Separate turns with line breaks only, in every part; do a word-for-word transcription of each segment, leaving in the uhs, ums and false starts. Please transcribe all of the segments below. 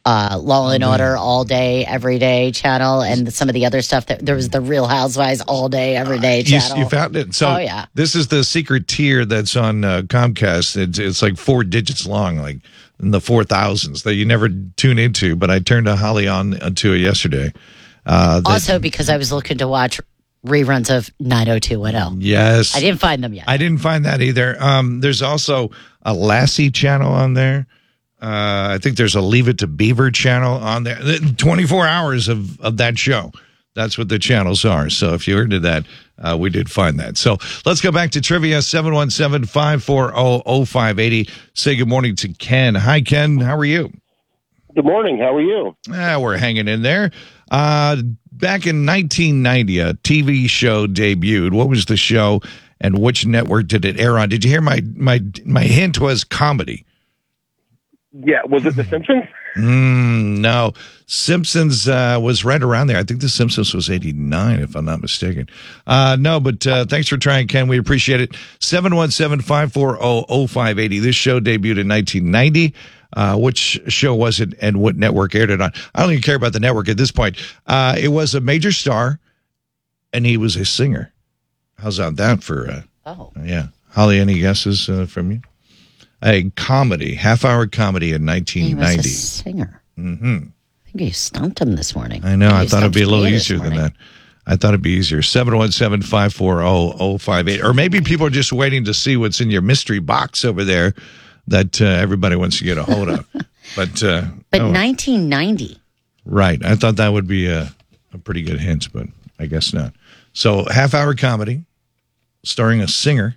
uh, Law and Order all day, every day channel, and some of the other stuff. That there was the Real Housewives all day, every day
uh, you,
channel.
You found it. So
oh, yeah.
This is the secret tier that's on uh, Comcast. It's, it's like four digits long, like in the four thousands that you never tune into. But I turned to Holly on to it yesterday. Uh, that,
also, because I was looking to watch reruns of nine oh two one oh.
Yes.
I didn't find them yet.
I didn't find that either. Um, there's also a Lassie channel on there. Uh, I think there's a Leave It to Beaver channel on there. twenty-four hours of, of that show. That's what the channels are. So if you're into that, uh, we did find that. So let's go back to trivia, seven one seven, five four zero, zero five eight zero. Say good morning to Ken. Hi, Ken. How are you?
Good morning. How are you?
Ah, we're hanging in there. Uh, back in nineteen ninety, a T V show debuted. What was the show, and which network did it air on? Did you hear my my my hint was comedy?
Yeah, was it The Simpsons?
Mm, no, Simpsons uh, was right around there. I think The Simpsons was eighty-nine, if I'm not mistaken. Uh, no, but uh, thanks for trying, Ken. We appreciate it. seven one seven, five four zero, zero five eight zero. This show debuted in nineteen ninety. Uh, which show was it and what network aired it on? I don't even care about the network at this point. Uh, it was a major star, and he was a singer. How's that, that for, uh,
oh.
yeah. Holly, any guesses uh, from you? A comedy, half-hour comedy in nineteen ninety.
He was a singer.
Mm-hmm.
I think you stumped him this morning.
I know. I, I thought it'd be a little
me
easier than that. I thought it'd be easier. seven one seven, five four zero, zero five eight. Or maybe people are just waiting to see what's in your mystery box over there that uh, everybody wants to get a hold of. But uh,
but
oh,
nineteen ninety.
Right. I thought that would be a, a pretty good hint, but I guess not. So half-hour comedy starring a singer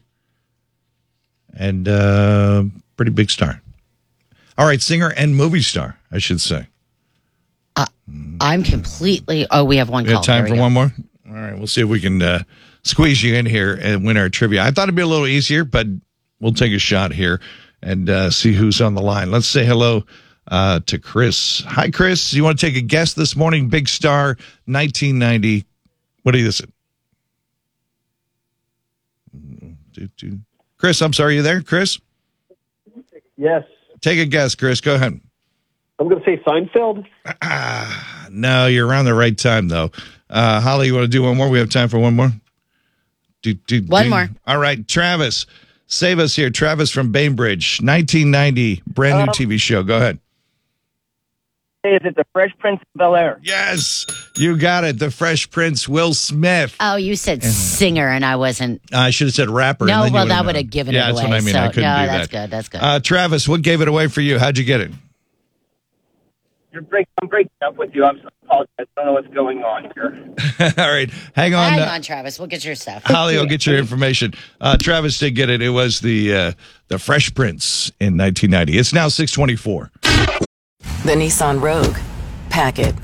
and uh, pretty big star. All right, singer and movie star, I should say.
Uh, I'm completely... Oh, we have one
we
call.
Have time for go. one more? All right, we'll see if we can uh, squeeze you in here and win our trivia. I thought it'd be a little easier, but we'll take a shot here and uh, see who's on the line. Let's say hello uh, to Chris. Hi, Chris. You want to take a guess this morning? Big star, nineteen ninety. What is it? Chris, I'm sorry. You there, Chris?
Yes.
Take a guess, Chris. Go ahead.
I'm going to say Seinfeld.
Ah, no, you're around the right time, though. Uh, Holly, you want to do one more? We have time for one more? Do, do,
one
do.
more.
All right, Travis. Save us here. Travis from Bainbridge, nineteen ninety, brand new um, T V show. Go ahead.
Is it The Fresh Prince of Bel-Air?
Yes, you got it. The Fresh Prince, Will Smith.
Oh, you said and, singer, and I wasn't.
I should have said rapper.
No,
and then
well,
you
that would have given
yeah,
it away.
Yeah, that's what I mean.
So,
I couldn't
no,
do
that's
that.
good. That's good.
Uh, Travis, what gave it away for you? How'd you get it?
You're break, I'm breaking up with you. I'm sorry. I apologize. I don't know what's going on here.
All right. Hang on.
Hang
uh,
on, Travis. We'll get your stuff.
Holly will get your information. Uh, Travis did get it. It was the uh, the Fresh Prince in nineteen ninety. It's now six twenty-four.
The Nissan Rogue. Pack it.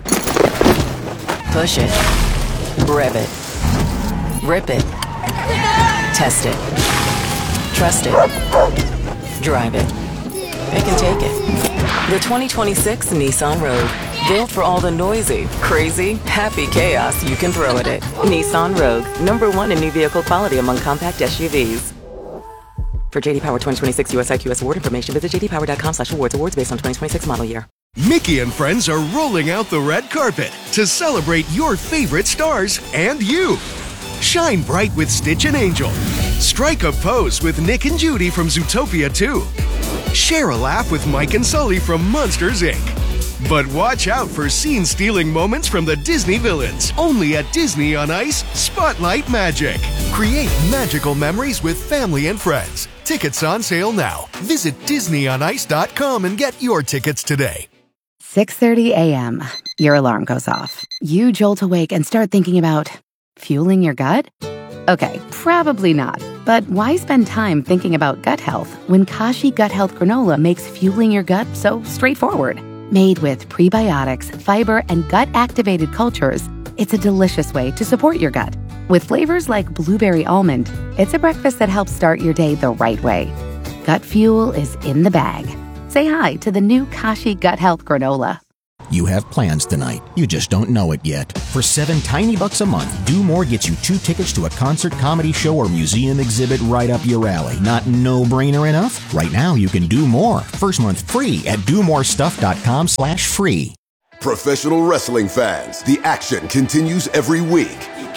Push it. Rev it. Rip it. Test it. Trust it. Drive it. It can take it. The twenty twenty-six Nissan Rogue. Built for all the noisy, crazy, happy chaos you can throw at it. Nissan Rogue. Number one in new vehicle quality among compact S U Vs. For J D Power twenty twenty-six U S I Q S award information, visit j d power dot com slash awards. Awards based on twenty twenty-six model year.
Mickey and friends are rolling out the red carpet to celebrate your favorite stars and you. Shine bright with Stitch and Angel. Strike a pose with Nick and Judy from Zootopia two. Share a laugh with Mike and Sully from Monsters, Incorporated. But watch out for scene-stealing moments from the Disney villains. Only at Disney on Ice Spotlight Magic. Create magical memories with family and friends. Tickets on sale now. Visit disney on ice dot com and get your tickets today.
six thirty a.m. Your alarm goes off. You jolt awake and start thinking about fueling your gut? Okay, probably not. But why spend time thinking about gut health when Kashi Gut Health Granola makes fueling your gut so straightforward? Made with prebiotics, fiber, and gut-activated cultures, it's a delicious way to support your gut. With flavors like blueberry almond, it's a breakfast that helps start your day the right way. Gut fuel is in the bag. Say hi to the new Kashi Gut Health Granola.
You have plans tonight. You just don't know it yet. For seven tiny bucks a month, Do More gets you two tickets to a concert, comedy show, or museum exhibit right up your alley. Not no-brainer enough? Right now, you can do more. First month free at do more stuff dot com slash free.
Professional wrestling fans, the action continues every week.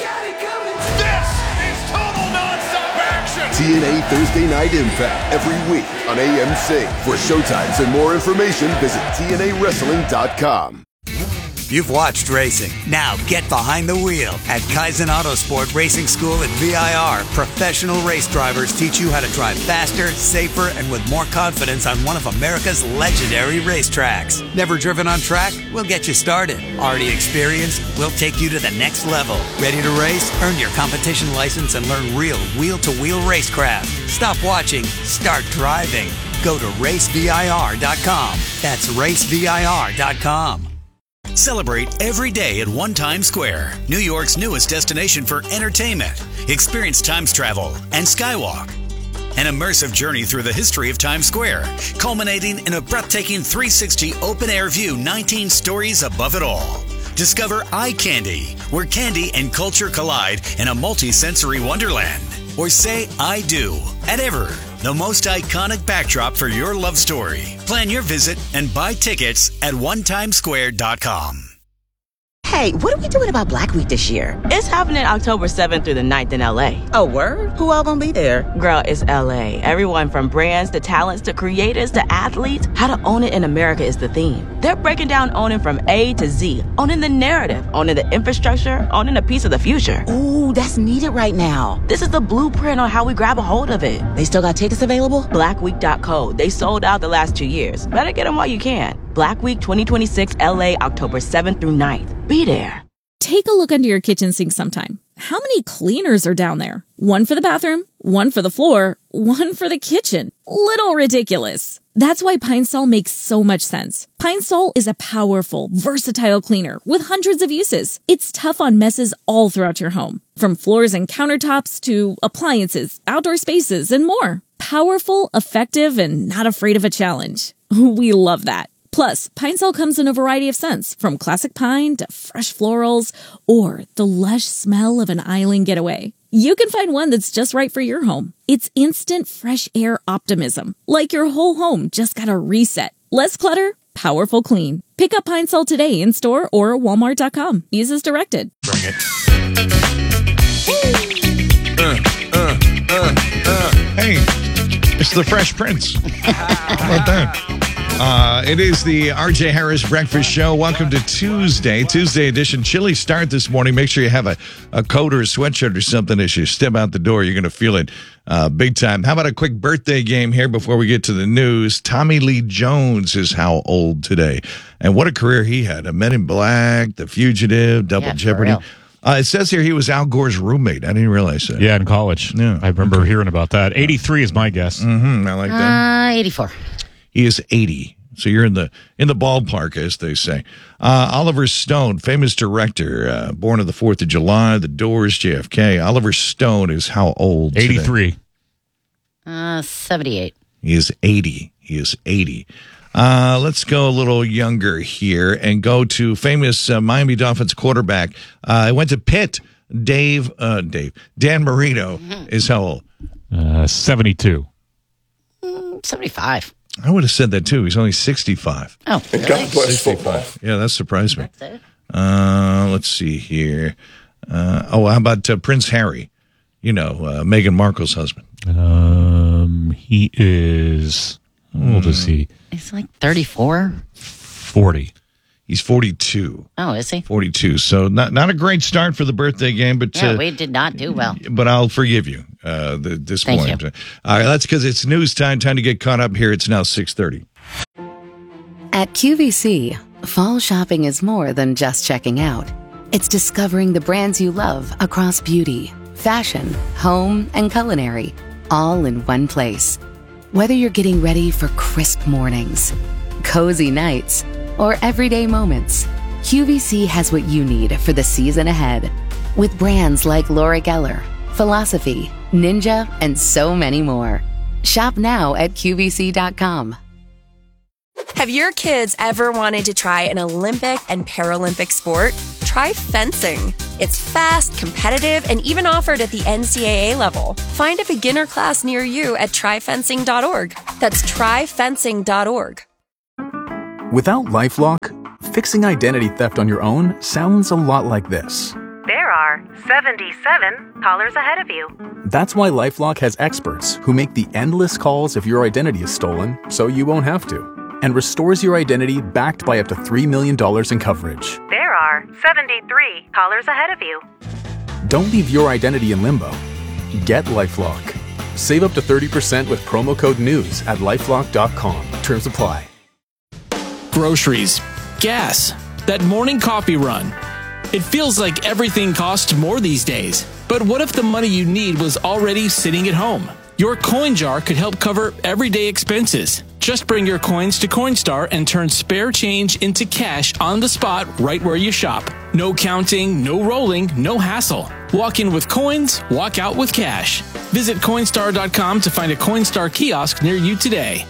This is total nonstop action!
T N A Thursday Night Impact every week on A M C. For showtimes and more information, visit T N A wrestling dot com.
You've watched racing. Now get behind the wheel. At Kaizen Autosport Racing School at V I R, professional race drivers teach you how to drive faster, safer, and with more confidence on one of America's legendary racetracks. Never driven on track? We'll get you started. Already experienced? We'll take you to the next level. Ready to race? Earn your competition license and learn real wheel-to-wheel racecraft. Stop watching. Start driving. Go to race V I R dot com. That's race V I R dot com.
Celebrate every day at One Times Square, New York's newest destination for entertainment. Experience Times travel and Skywalk. An immersive journey through the history of Times Square, culminating in a breathtaking three sixty open-air view nineteen stories above it all. Discover Eye Candy, where candy and culture collide in a multi-sensory wonderland. Or say I do at Ever, the most iconic backdrop for your love story. Plan your visit and buy tickets at one times square dot com.
Hey, what are we doing about Black Week this year?
It's happening October seventh through the ninth in L A.
Oh, word? Who all gonna be there?
Girl, it's L A. Everyone from brands to talents to creators to athletes. How to own it in America is the theme. They're breaking down owning from A to Z. Owning the narrative, owning the infrastructure, owning a piece of the future.
Ooh, that's needed right now.
This is the blueprint on how we grab a hold of it.
They still got tickets available?
black week dot co. They sold out the last two years. Better get them while you can. Black Week twenty twenty-six L A, October seventh through ninth. Be there.
Take a look under your kitchen sink sometime. How many cleaners are down there? One for the bathroom, one for the floor, one for the kitchen. Little ridiculous. That's why Pine Sol makes so much sense. Pine Sol is a powerful, versatile cleaner with hundreds of uses. It's tough on messes all throughout your home, from floors and countertops to appliances, outdoor spaces, and more. Powerful, effective, and not afraid of a challenge. We love that. Plus, Pine Sol comes in a variety of scents, from classic pine to fresh florals or the lush smell of an island getaway. You can find one that's just right for your home. It's instant fresh air optimism, like your whole home just got a reset. Less clutter, powerful clean. Pick up Pine Sol today in store or walmart dot com. Use as directed.
Bring it. Uh, uh, uh, uh. Hey, it's the Fresh Prince. How about that? Uh, it is the R J Harris Breakfast Show. Welcome to Tuesday, Tuesday edition. Chilly start this morning. Make sure you have a, a coat or a sweatshirt or something as you step out the door. You're going to feel it uh, big time. How about a quick birthday game here before we get to the news? Tommy Lee Jones is how old today. And what a career he had. A Men in Black, The Fugitive, Double
Yeah,
Jeopardy. Uh, it says here he was Al Gore's roommate. I didn't realize that.
Yeah, in college.
Yeah,
I remember okay. hearing about that. eighty-three is my guess.
Mm-hmm, I like that.
Uh, eighty-four.
He is eighty. So you're in the in the ballpark, as they say. Uh, Oliver Stone, famous director, uh, born on the fourth of July, The Doors, J F K. Oliver Stone is how old today?
eighty-three.
Uh, seventy-eight.
He is eighty. He is eighty. Uh, let's go a little younger here and go to famous uh, Miami Dolphins quarterback. Uh, I went to Pitt. Dave, uh, Dave, Dan Marino mm-hmm. is how old?
Uh, seventy-two.
Mm, seventy-five.
I would have said that too. He's only sixty-five.
Oh, really?
God bless football.
Yeah, that surprised me.
That's it.
Uh, let's see here. Uh, oh, how about uh, Prince Harry? You know, uh, Meghan Markle's husband.
Um, he is. How old is he?
He's like thirty-four.
forty.
He's forty-two.
Oh, is he?
forty-two. So not not a great start for the birthday game, but
yeah,
uh,
we did not do well.
But I'll forgive you uh, the, this
Thank
point.
You.
All right, that's because it's news time. Time to get caught up here. It's now six thirty.
At Q V C, fall shopping is more than just checking out. It's discovering the brands you love across beauty, fashion, home, and culinary, all in one place. Whether you're getting ready for crisp mornings, cozy nights, or everyday moments, Q V C has what you need for the season ahead. With brands like Laura Geller, Philosophy, Ninja, and so many more. Shop now at Q V C dot com.
Have your kids ever wanted to try an Olympic and Paralympic sport? Try fencing. It's fast, competitive, and even offered at the N C double A level. Find a beginner class near you at try fencing dot org. That's try fencing dot org.
Without LifeLock, fixing identity theft on your own sounds a lot like this.
There are seventy-seven callers ahead of you.
That's why LifeLock has experts who make the endless calls if your identity is stolen so you won't have to, and restores your identity backed by up to three million dollars in coverage.
There are seventy-three callers ahead of you.
Don't leave your identity in limbo. Get LifeLock. Save up to thirty percent with promo code NEWS at lifelock dot com. Terms apply.
Groceries, gas, that morning coffee run. It feels like everything costs more these days. But what if the money you need was already sitting at home? Your coin jar could help cover everyday expenses. Just bring your coins to Coinstar and turn spare change into cash on the spot right where you shop. No counting, no rolling, no hassle. Walk in with coins, walk out with cash. Visit Coinstar dot com to find a Coinstar kiosk near you today.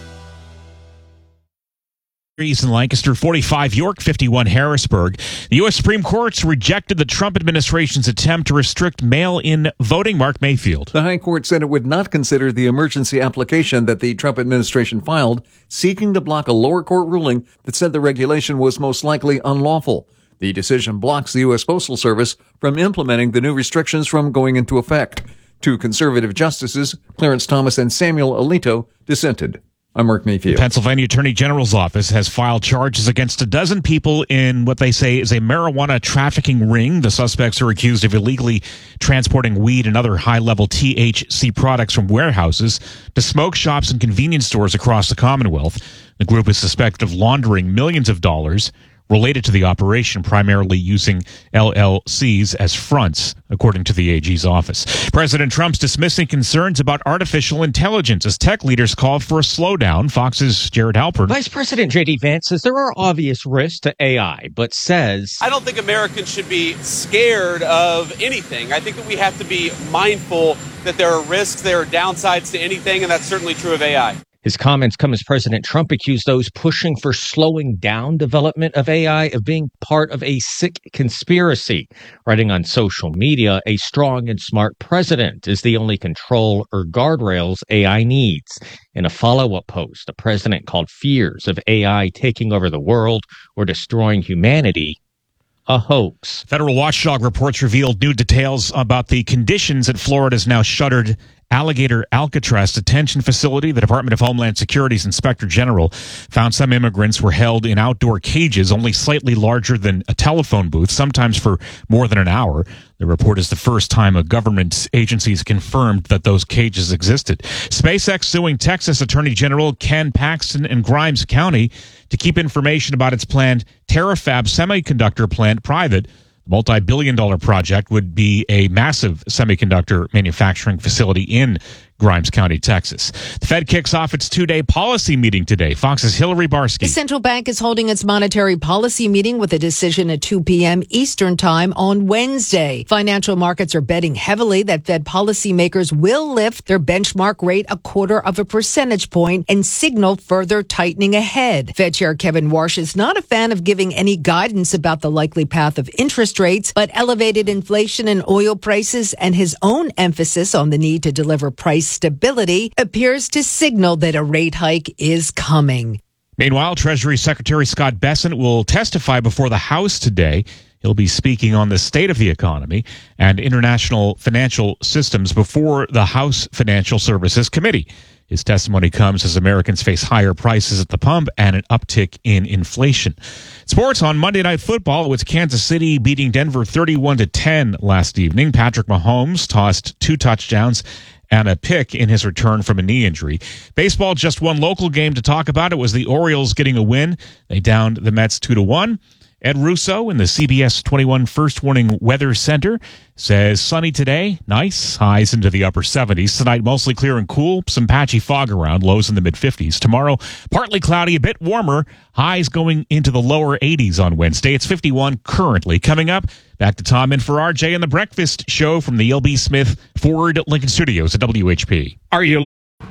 In Lancaster, forty-five York, fifty-one Harrisburg. The U S Supreme Court's rejected the Trump administration's attempt to restrict mail-in voting. Mark Mayfield.
The High Court said it would not consider the emergency application that the Trump administration filed, seeking to block a lower court ruling that said the regulation was most likely unlawful. The decision blocks the U S Postal Service from implementing the new restrictions from going into effect. Two conservative justices, Clarence Thomas and Samuel Alito, dissented. I'm Mark Mayfield.
The Pennsylvania Attorney General's office has filed charges against a dozen people in what they say is a marijuana trafficking ring. The suspects are accused of illegally transporting weed and other high-level T H C products from warehouses to smoke shops and convenience stores across the Commonwealth. The group is suspected of laundering millions of dollars related to the operation, primarily using L L Cs as fronts, according to the A G's office. President Trump's dismissing concerns about artificial intelligence as tech leaders call for a slowdown. Fox's Jared Halpern.
Vice President J D Vance says there are obvious risks to A I, but says,
I don't think Americans should be scared of anything. I think that we have to be mindful that there are risks, there are downsides to anything, and that's certainly true of A I.
His comments come as President Trump accused those pushing for slowing down development of A I of being part of a sick conspiracy. Writing on social media, a strong and smart president is the only control or guardrails A I needs. In a follow-up post, the president called fears of A I taking over the world or destroying humanity a hoax.
Federal watchdog reports revealed new details about the conditions at Florida's now shuttered Alligator Alcatraz detention facility. The Department of Homeland Security's Inspector General found some immigrants were held in outdoor cages only slightly larger than a telephone booth, sometimes for more than an hour. The report is the first time a government agency has confirmed that those cages existed. SpaceX suing Texas Attorney General Ken Paxton and Grimes County to keep information about its planned Terafab semiconductor plant private. The multi-billion dollar project would be a massive semiconductor manufacturing facility in Grimes County, Texas. The Fed kicks off its two-day policy meeting today. Fox's Hillary Barsky.
The central bank is holding its monetary policy meeting with a decision at two p.m. Eastern time on Wednesday. Financial markets are betting heavily that Fed policymakers will lift their benchmark rate a quarter of a percentage point and signal further tightening ahead. Fed Chair Kevin Warsh is not a fan of giving any guidance about the likely path of interest rates, but elevated inflation and oil prices and his own emphasis on the need to deliver price stability appears to signal that a rate hike is coming.
Meanwhile, Treasury Secretary Scott Bessent will testify before the House today. He'll be speaking on the state of the economy and international financial systems before the House Financial Services Committee. His testimony comes as Americans face higher prices at the pump and an uptick in inflation. Sports on Monday Night Football. It was Kansas City beating Denver thirty-one to ten last evening. Patrick Mahomes tossed two touchdowns and a pick in his return from a knee injury. Baseball, just one local game to talk about. It was the Orioles getting a win. They downed the Mets two to one. Ed Russo in the C B S twenty-one First Warning Weather Center says sunny today, nice, highs into the upper seventies. Tonight, mostly clear and cool, some patchy fog around, lows in the mid-fifties. Tomorrow, partly cloudy, a bit warmer, highs going into the lower eighties on Wednesday. It's fifty-one currently. Coming up, back to Tom and for R J and the Breakfast Show from the L B Smith Ford Lincoln Studios at W H P.
Are you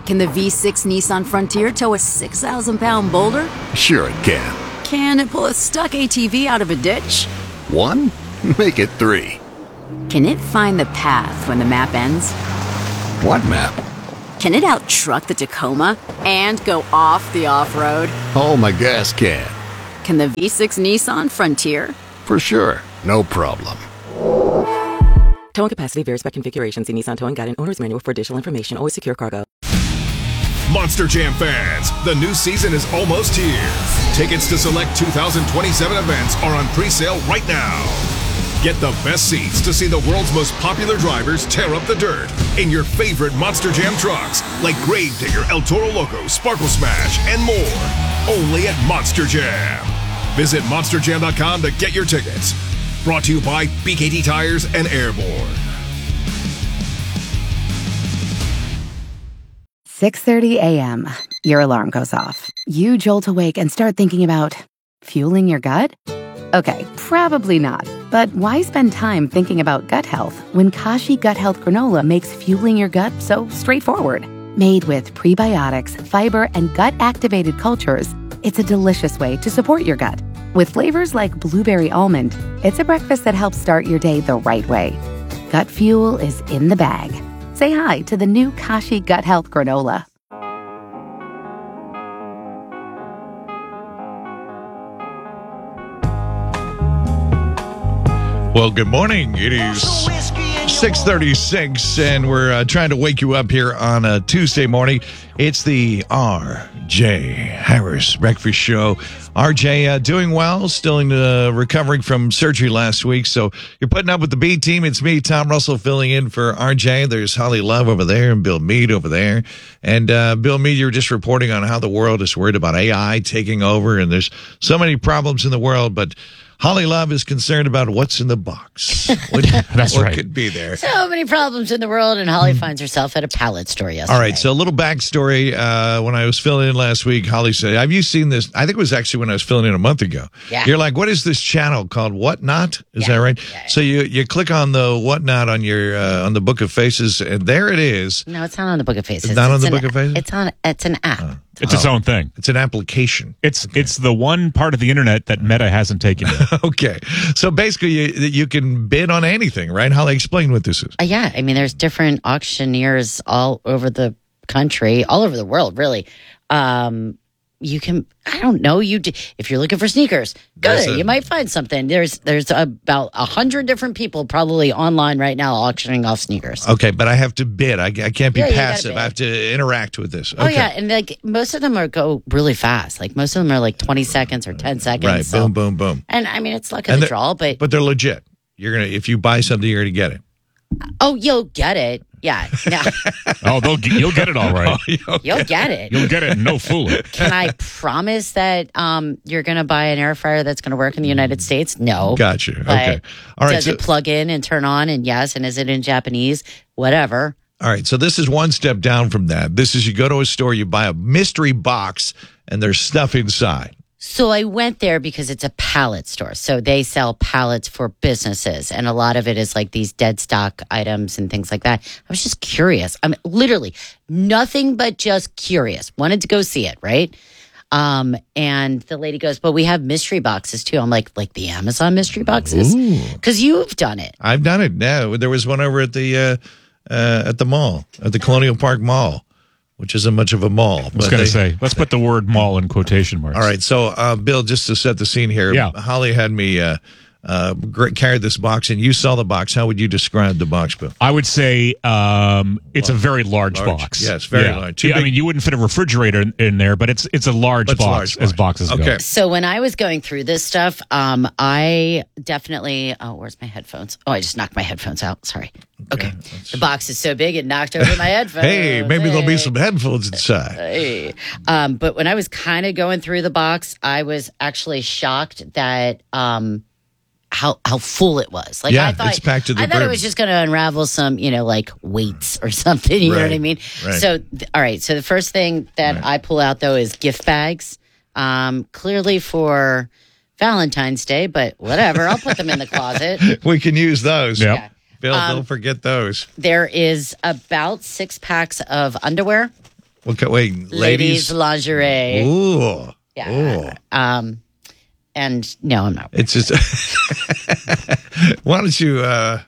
Can the V six Nissan Frontier tow a six thousand pound boulder?
Sure it can.
Can it pull a stuck A T V out of a ditch?
One? Make it three.
Can it find the path when the map ends?
What map?
Can it out-truck the Tacoma and go off the off-road?
Oh, my gas can.
Can the V six Nissan Frontier?
For sure. No problem.
Towing capacity varies by configuration. See Nissan Towing Guide and Owner's Manual for additional information. Always secure cargo.
Monster Jam fans, the new season is almost here. Tickets to select two thousand twenty-seven events are on pre-sale right now. Get the best seats to see the world's most popular drivers tear up the dirt in your favorite Monster Jam trucks like Gravedigger, El Toro Loco, Sparkle Smash, and more. Only at Monster Jam. Visit monster jam dot com to get your tickets. Brought to you by B K T Tires and Airborne.
six thirty a.m. Your alarm goes off. You jolt awake and start thinking about fueling your gut? Okay, probably not. But why spend time thinking about gut health when Kashi Gut Health Granola makes fueling your gut so straightforward? Made with prebiotics, fiber, and gut-activated cultures, it's a delicious way to support your gut. With flavors like blueberry almond, it's a breakfast that helps start your day the right way. Gut fuel is in the bag. Say hi to the new Kashi Gut Health Granola.
Well, good morning. It is six thirty-six, and we're uh, trying to wake you up here on a Tuesday morning. It's the R J Harris Breakfast Show. R J uh, doing well, still in, uh, recovering from surgery last week. So you're putting up with the B team. It's me, Tom Russell, filling in for R J. There's Holly Love over there and Bill Meade over there. And uh, Bill Meade, you're just reporting on how the world is worried about A I taking over, and there's so many problems in the world, but Holly Love is concerned about what's in the box. What,
That's
what
right.
could be there?
So many problems in the world, and Holly finds herself at a pallet store yesterday.
All right, so a little backstory. Uh, when I was filling in last week, Holly said, have you seen this? I think it was actually when I was filling in a month ago.
Yeah.
You're like, what is this channel called Whatnot? Is
Yeah.
that right?
Yeah, yeah.
So you, you click on the Whatnot on your uh, on the Book of Faces, and there it is.
No, it's not on the Book of Faces.
It's not on the
an-
Book of Faces?
It's on. It's an app.
Oh.
It's its own thing.
It's an application.
It's it's the one part of the internet that Meta hasn't taken yet.
Okay. So basically, you, you can bid on anything, right? Holly, explain what this is.
Uh, yeah, I mean, there's different auctioneers all over the country, all over the world, really. Um, you can, I don't know, you d- if you're looking for sneakers,
There's
good,
a-
you might find something. There's there's about a hundred different people probably online right now auctioning off sneakers.
Okay, but I have to bid. I, I can't be
Yeah, you gotta
passive.
bid.
I have to interact with this. Okay.
Oh yeah, and like most of them are go really fast. Like most of them are like twenty seconds or ten seconds.
Right.
so-
Boom, boom, boom.
And I mean, it's luck of
And
the
they're-
draw, but
But they're legit. You're gonna if you buy something, you're gonna get it.
oh, you'll get it. Yeah, no,
Oh, they'll get, you'll get it all right.
you'll get it.
You'll get it, no fooling.
Can I promise that um, you're going to buy an air fryer that's going to work in the United States? No.
Gotcha.
But
Okay. All right.
Does
So,
it plug in and turn on? And yes. And is it in Japanese? Whatever.
all right. So this is one step down from that. This is you go to a store, you buy a mystery box, and there's stuff inside.
So I went there because it's a pallet store. So they sell pallets for businesses. And a lot of it is like these dead stock items and things like that. I was just curious. I'm literally nothing but just curious. Wanted to go see it, right? Um, and the lady goes, but we have mystery boxes too. I'm like, like the Amazon mystery boxes? Because you've done it.
I've done it. No, there was one over at the uh, uh, at the mall, at the Colonial Park Mall, which isn't much of a mall.
I was going to say, let's put the word mall in quotation marks.
All right. So, uh, Bill, just to set the scene here,
Yeah.
Holly had me uh, uh, gr- carried this box, and you saw the box. How would you describe the box, Bill?
I would say um, it's a very large,
Large.
box.
Yes, very large. Too
Yeah, I
big-
mean, you wouldn't fit a refrigerator in, in there, but it's it's a large
But it's a
box,
large
as
box.
boxes
Okay.
go.
So when I was going through this stuff, um, I definitely, oh, where's my headphones? Oh, I just knocked my headphones out. Sorry. Okay. The box is so big, it knocked over my headphones.
Hey, maybe there'll be
Hey.
some headphones inside.
Hey. Um, but when I was kind of going through the box, I was actually shocked that um, how how full it was. Like
Yeah,
I thought,
it's packed to the
I thought it
brim.
was just going to unravel some, you know, like weights or something. You know what I
Right,
mean?
right.
So, th- all right. So the first thing that I pull out though is gift bags. Um, clearly for Valentine's Day, but whatever. I'll put them in the closet.
We can use those.
Yep.
Yeah.
Bill,
Um,
don't forget those.
There is about six packs of underwear.
Okay, wait,
ladies,
ladies,
lingerie.
Ooh,
Yeah.
Ooh.
Um, and no, I'm not.
It's just. Why don't you? Uh,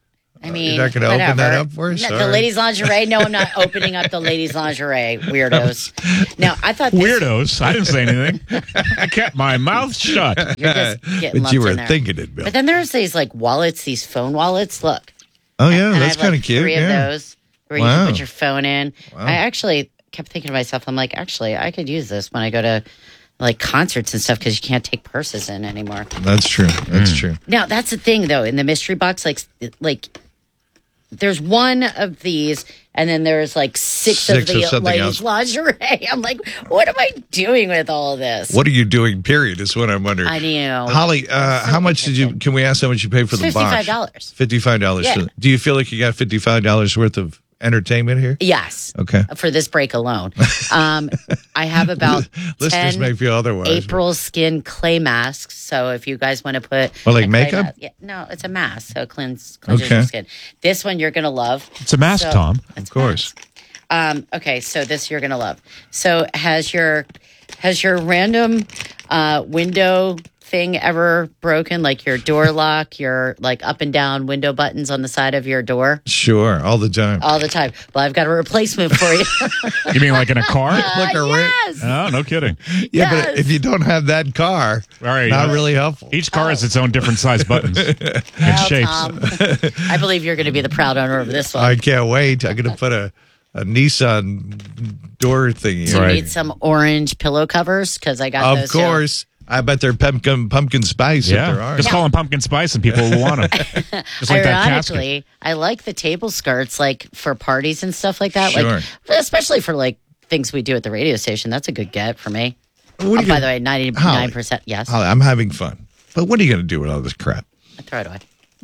I mean,
you're not going to open that up for us?
No,
All
the
right.
ladies' lingerie? No, I'm not opening up the ladies' lingerie, weirdos. Now, I thought this,
Weirdos. I didn't say anything. I kept my mouth shut.
You're just getting
But you
lumped
were
in there.
thinking it, Bill.
But then there's these like wallets, these phone wallets. Look.
Oh, yeah,
And I
that's
have,
kind
like,
of cute.
Three
yeah.
of those where you
Wow.
can put your phone in.
Wow.
I actually kept thinking to myself, I'm like, actually, I could use this when I go to like concerts and stuff because you can't take purses in anymore.
That's true. That's true.
Now that's the thing, though. In the mystery box, like, like there's one of these, and then there's like six,
Six
of
of
the
something
ladies'
else.
lingerie. I'm like, what am I doing with all of this?
What are you doing? Period. Is what I'm wondering.
I know.
Holly, uh, how much did you? Can we ask how much you paid for the box?
fifty-five dollars.
Fifty-five dollars.
Yeah.
Do you feel like you got fifty-five dollars worth of entertainment here?
Yes.
Okay.
For this break alone. Um, I have about
Listeners
ten
may feel otherwise.
April skin clay masks. So if you guys want to put
Well, like
a clay
makeup?
mask- yeah, no, it's a mask. So it cleans, cleanses
Okay.
your skin. This one you're gonna love.
It's a mask,
So-
Tom.
Of course.
Um, okay, so this you're gonna love. So has your has your random uh, window thing ever broken? Like your door lock, your like up and down window buttons on the side of your door?
Sure, all the time.
All the time. Well, I've got a replacement for you.
You mean like in a car?
Like a ring.
yes.
Oh, no kidding.
Yeah,
Yes.
but if you don't have that car,
All right.
not
uh,
really helpful.
Each car has its own different size buttons and
Well,
shapes.
Tom, I believe you're going to be the proud owner of this one.
I can't wait. I'm going to put a, a Nissan door thingy.
Do you
on.
need some orange pillow covers? Because I got
Of
those. too.
course. I bet they're pumpkin pumpkin spice if there
Yeah.
are.
Just call them pumpkin spice and people will want them. Just like that casket.
Ironically, I like the table skirts, like for parties and stuff like that.
Sure.
Like, especially for like things we do at the radio station. That's a good get for me.
What are
Oh,
you
by
gonna-
the way, ninety-nine percent yes.
Holly, I'm having fun. But what are you going to do with all this crap?
I throw it away.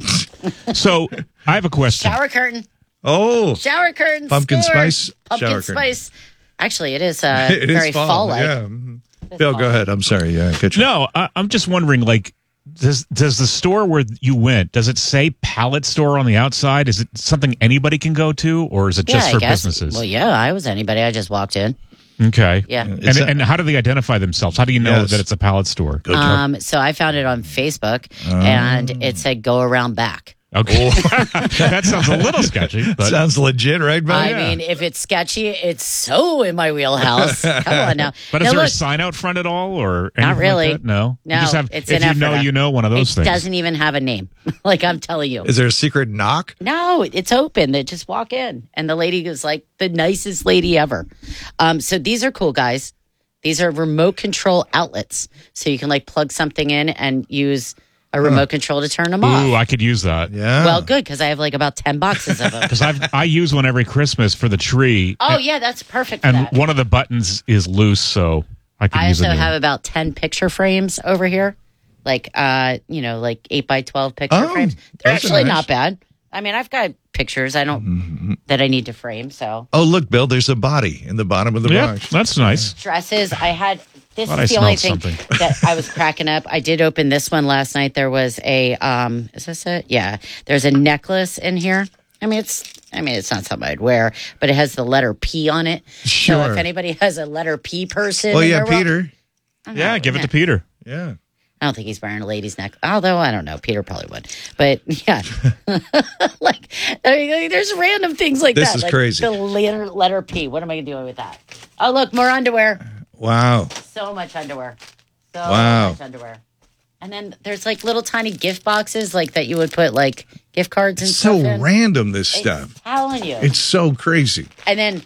So I have a question.
Shower curtain.
Oh,
Shower curtain.
Pumpkin
score.
spice
Pumpkin
shower curtain.
spice. Actually, it is uh,
it is
very
fall.
fall-like.
Yeah. mhm. Bill, go ahead. I'm sorry. Yeah, catch you.
No, I, I'm just wondering, like, does does the store where you went, does it say pallet store on the outside? Is it something anybody can go to, or is it
Yeah,
just
I
for
guess.
businesses?
Well, yeah, I was anybody. I just walked in.
Okay.
Yeah.
And,
Is that-
and how do they identify themselves? How do you know
Yes.
that it's a pallet store?
Um, so I found it on Facebook, and it said "Go around back."
Okay. That sounds a little sketchy, but
Sounds legit, right, Bill?
I mean, if it's sketchy, it's so in my wheelhouse. Come on now.
But is
Now,
there a
look,
sign out front at all, or anything
Not really.
Like that? No,
No,
You just have,
it's
if
in
you know,
Ephrata.
you know one of those
it
things.
doesn't even have a name. Like I'm telling you.
Is there a secret knock?
No, it's open. They just walk in, and the lady is like the nicest lady ever. Um, so these are cool, guys. These are remote control outlets, so you can like plug something in and use a remote control to turn them off.
Ooh, I could use that.
Yeah.
Well, good because I have like about ten boxes of them.
Because I I use one every Christmas for the tree.
Oh yeah, that's perfect for
and
that.
one of the buttons is loose, so I could
I
use it.
also have about ten picture frames over here, like uh, you know, like eight by twelve picture
Oh,
frames. They're
those are
actually
nice.
not bad. I mean, I've got pictures I don't that I need to frame. So
Oh, look, Bill, there's a body in the bottom of the
Yeah,
box.
that's nice.
dresses, I had. This
Thought
is
I
the only
smelled
thing
something.
that I was cracking up. I did open this one last night. There was a um, is this it? Yeah, there's a necklace in here. I mean, it's I mean, it's not something I'd wear, but it has the letter P on it. So
Sure.
if anybody has a letter P person,
Well,
in
yeah,
their world-
Peter.
I'm
Yeah,
not-
give it to Peter.
Yeah.
I don't think he's wearing a lady's neck. Although I don't know, Peter probably would. But yeah, like I mean, like, there's random things like
This
that.
is
like
crazy.
The letter letter P. What am I doing with that? Oh, look, more underwear.
Wow.
So much underwear. So
Wow.
much underwear. And then there's like little tiny gift boxes, like that you would put like gift cards and
It's so
stuff in.
random, this stuff.
Telling you.
It's so crazy.
And then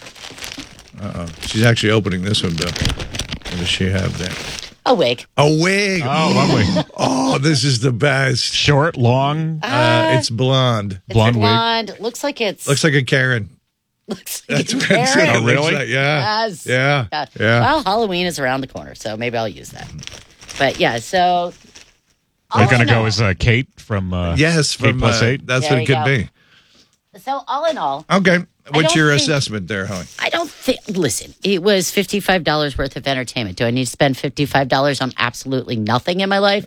Uh-oh. She's actually opening this one, Bill. What does she have there?
a wig.
A wig.
Oh, lovely.
Oh, this is the best.
Short, long.
Uh, it's blonde.
It's
Blonde wig.
blonde. Looks like it's
Looks like a Karen.
looks like
That's
a
what it
Karen.
looks
Oh, really?
like. Yeah.
Yes.
Yeah.
Yeah.
Yeah.
Well, Halloween is around the corner, so maybe I'll use that. But yeah, so
We're
all
gonna
in
go
all-
as uh, Kate from uh,
Yes,
Kate
from
plus
uh,
eight.
that's
There
what it
you
could
go.
be.
So all in all,
Okay. What's
don't
your
think-
assessment there, Holly?
I don't think. Listen, it was fifty-five dollars worth of entertainment. Do I need to spend fifty-five dollars on absolutely nothing in my life?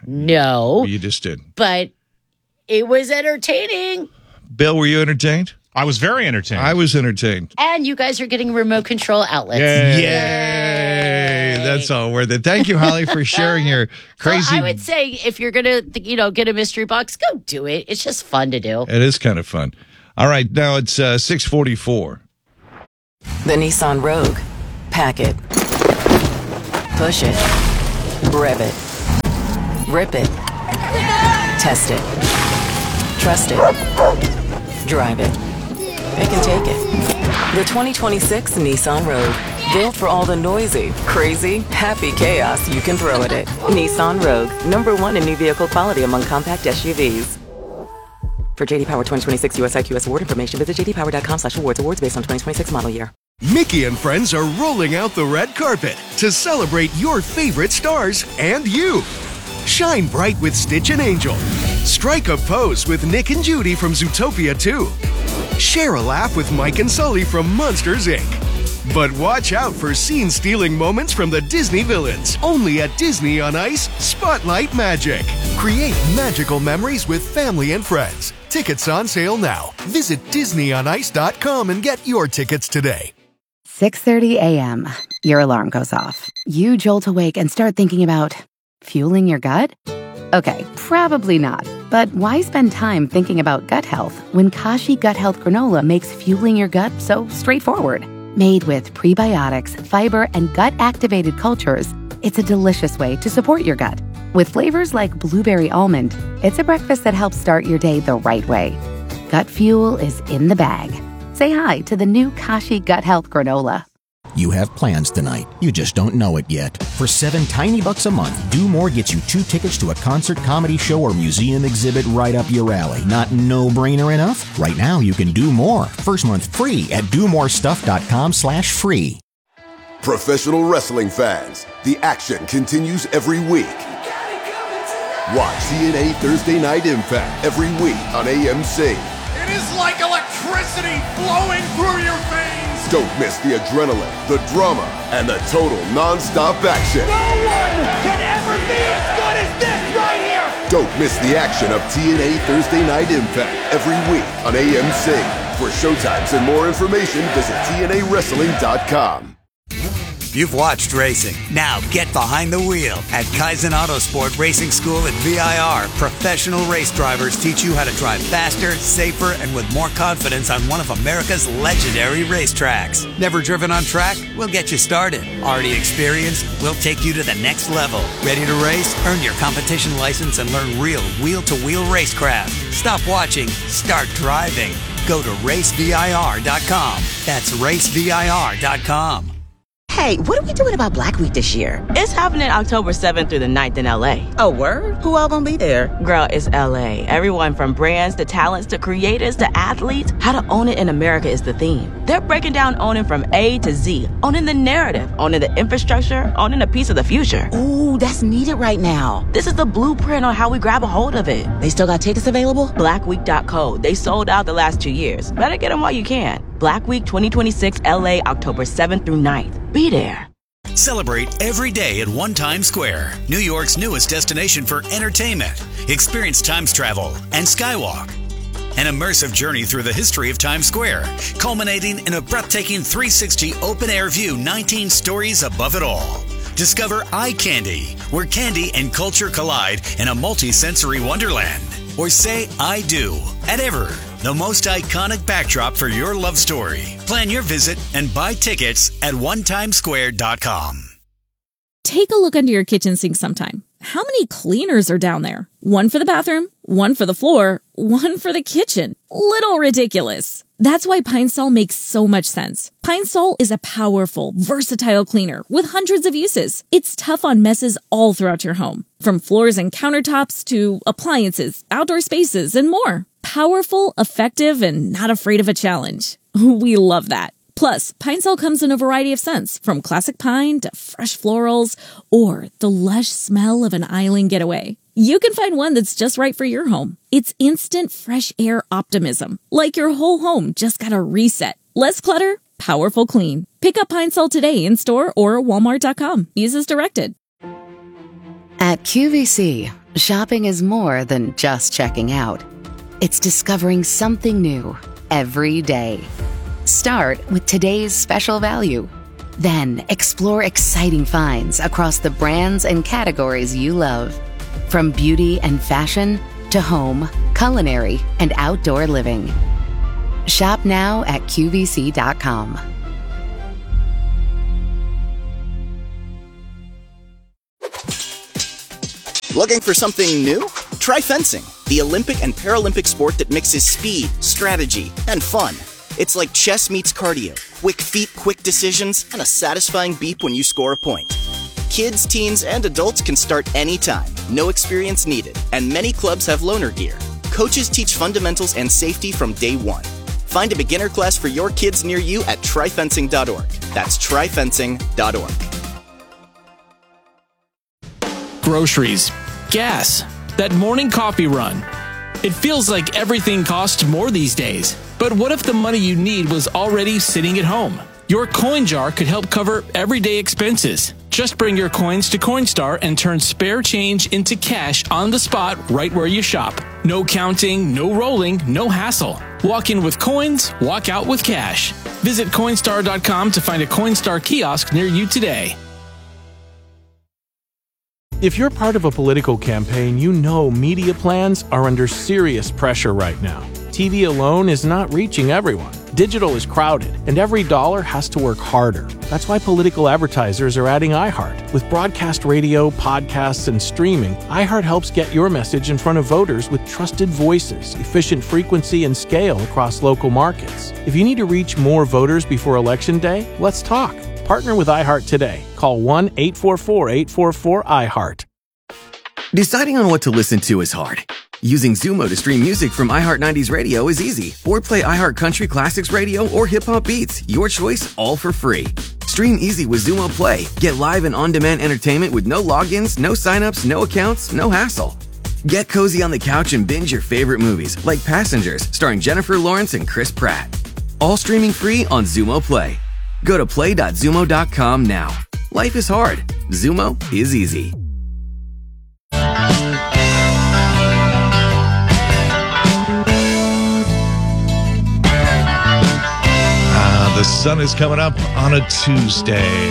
No,
You just did.
but it was entertaining.
Bill, were you entertained?
I was very entertained.
I was entertained.
And you guys are getting remote control outlets.
Yay. Yay. That's all worth it. Thank you, Holly, for sharing your crazy...
So I would say if you're going to, you know, get a mystery box, go do it. It's just fun to do.
It is kind of fun. All right, now it's uh, six forty-four.
The Nissan Rogue. Pack it. Push it. Rev it. Rip it. Test it. Trust it. Drive it. Pick and take it. The twenty twenty-six Nissan Rogue. Built for all the noisy, crazy, happy chaos you can throw at it. Nissan Rogue. Number one in new vehicle quality among compact S U Vs. For J D Power twenty twenty-six U S I Q S award information, visit j d power dot com slash awards. Awards based on twenty twenty-six model year.
Mickey and friends are rolling out the red carpet to celebrate your favorite stars and you. Shine bright with Stitch and Angel. Strike a pose with Nick and Judy from Zootopia two. Share a laugh with Mike and Sully from Monsters, Incorporated. But watch out for scene-stealing moments from the Disney villains. Only at Disney on Ice Spotlight Magic. Create magical memories with family and friends. Tickets on sale now. Visit disney on ice dot com and get your tickets today.
six thirty a.m. Your alarm goes off. You jolt awake and start thinking about fueling your gut? Okay, probably not. But why spend time thinking about gut health when Kashi Gut Health Granola makes fueling your gut so straightforward? Made with prebiotics, fiber, and gut-activated cultures, it's a delicious way to support your gut. With flavors like blueberry almond, it's a breakfast that helps start your day the right way. Gut fuel is in the bag. Say hi to the new Kashi Gut Health Granola.
You have plans tonight. You just don't know it yet. For seven tiny bucks a month, Do More gets you two tickets to a concert, comedy show, or museum exhibit right up your alley. Not no-brainer enough? Right now, you can do more. First month free at do more stuff dot com slash free.
Professional wrestling fans, the action continues every week. Watch T N A Thursday Night Impact every week on A M C.
It is like electricity flowing through your veins.
Don't miss the adrenaline, the drama, and the total non-stop action.
No one can ever be as good as this right here.
Don't miss the action of T N A Thursday Night Impact every week on A M C. For showtimes and more information, visit T N A wrestling dot com.
You've watched racing. Now get behind the wheel. At Kaizen Autosport Racing School at V I R, professional race drivers teach you how to drive faster, safer, and with more confidence on one of America's legendary racetracks. Never driven on track? We'll get you started. Already experienced? We'll take you to the next level. Ready to race? Earn your competition license and learn real wheel-to-wheel racecraft. Stop watching. Start driving. Go to race V I R dot com. That's race V I R dot com.
Hey, what are we doing about Black Week this year? It's happening October seventh through the ninth in L A. Oh, word? Who all gonna be there? Girl, it's L A. Everyone from brands to talents to creators to athletes. How to own it in America is the theme. They're breaking down owning from A to Z. Owning the narrative, owning the infrastructure, owning a piece of the future. Ooh, that's needed right now. This is the blueprint on how we grab a hold of it. They still got tickets available? black week dot co. They sold out the last two years. Better get them while you can. Black Week twenty twenty-six L A, October seventh through ninth. Be there.
Celebrate every day at One Times Square, New York's newest destination for entertainment. Experience Times travel and Skywalk. An immersive journey through the history of Times Square, culminating in a breathtaking three sixty open-air view, nineteen stories above it all. Discover Eye Candy, where candy and culture collide in a multi-sensory wonderland. Or say I do at Ever, the most iconic backdrop for your love story. Plan your visit and buy tickets at one times square dot com.
Take a look under your kitchen sink sometime. How many cleaners are down there? One for the bathroom, one for the floor, one for the kitchen. Little ridiculous. That's why Pine Sol makes so much sense. Pine Sol is a powerful, versatile cleaner with hundreds of uses. It's tough on messes all throughout your home, from floors and countertops to appliances, outdoor spaces, and more. Powerful, effective, and not afraid of a challenge. We love that. Plus, Pine Sol comes in a variety of scents, from classic pine to fresh florals, or the lush smell of an island getaway. You can find one that's just right for your home. It's instant fresh air optimism, like your whole home just got a reset. Less clutter, powerful clean. Pick up Pine Sol today in store or walmart dot com. Use as directed.
At Q V C, shopping is more than just checking out. It's discovering something new every day. Start with today's special value. Then explore exciting finds across the brands and categories you love. From beauty and fashion to home, culinary, and outdoor living. Shop now at Q V C dot com.
Looking for something new? Try fencing, the Olympic and Paralympic sport that mixes speed, strategy, and fun. It's like chess meets cardio, quick feet, quick decisions, and a satisfying beep when you score a point. Kids, teens, and adults can start anytime, no experience needed, and many clubs have loaner gear. Coaches teach fundamentals and safety from day one. Find a beginner class for your kids near you at try fencing dot org. That's try fencing dot org.
Groceries, gas, that morning coffee run. It feels like everything costs more these days. But what if the money you need was already sitting at home? Your coin jar could help cover everyday expenses. Just bring your coins to Coinstar and turn spare change into cash on the spot right where you shop. No counting, no rolling, no hassle. Walk in with coins, walk out with cash. Visit Coinstar dot com to find a Coinstar kiosk near you today.
If you're part of a political campaign, you know media plans are under serious pressure right now. T V alone is not reaching everyone. Digital is crowded, and every dollar has to work harder. That's why political advertisers are adding iHeart. With broadcast radio, podcasts, and streaming, iHeart helps get your message in front of voters with trusted voices, efficient frequency, and scale across local markets. If you need to reach more voters before Election Day, let's talk. Partner with iHeart today. Call one eight four four, eight four four, iHeart.
Deciding on what to listen to is hard. Using Zumo to stream music from iHeart nineties Radio is easy. Or play iHeart Country Classics Radio or Hip Hop Beats. Your choice, all for free. Stream easy with Zumo Play. Get live and on-demand entertainment with no logins, no signups, no accounts, no hassle. Get cozy on the couch and binge your favorite movies, like Passengers, starring Jennifer Lawrence and Chris Pratt. All streaming free on Zumo Play. Go to play dot zumo dot com now. Life is hard. Zumo is easy.
The sun is coming up on a Tuesday.